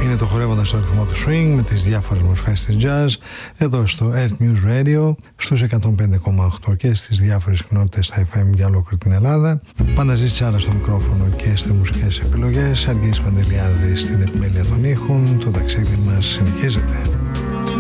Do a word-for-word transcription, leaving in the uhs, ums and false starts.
Είναι το χορεύοντας στο ρυθμό του swing με τις διάφορες μορφές της jazz εδώ στο Earth News Radio στους εκατόν πέντε κόμμα οκτώ και στις διάφορες συχνότητες στα εφ εμ για ολόκληρη την Ελλάδα. Παναζήτης Άρα στο μικρόφωνο και στις μουσικές επιλογές. Αργής Παντελιάδης στην επιμέλεια των ήχων. Το ταξίδι μας συνεχίζεται.